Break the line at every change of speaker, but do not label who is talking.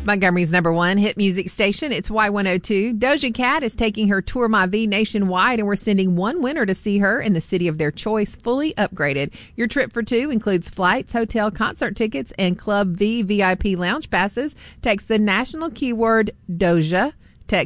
Montgomery's number one hit music station. It's Y102. Doja Cat is taking her Tour My V nationwide, and we're sending one winner to see her in the city of their choice, fully upgraded. Your trip for two includes flights, hotel, concert tickets, and Club V VIP lounge passes. Text the national keyword Doja